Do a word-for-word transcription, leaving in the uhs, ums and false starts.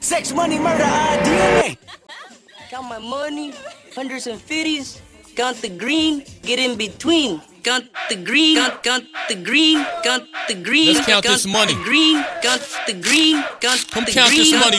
Sex, money, murder, I D N A. Count my money, hundreds and fifties. Count the green, get in between. Count the green, count, count the green, count the green. Let's count count this money. The green, count the green, count Come the count green. this money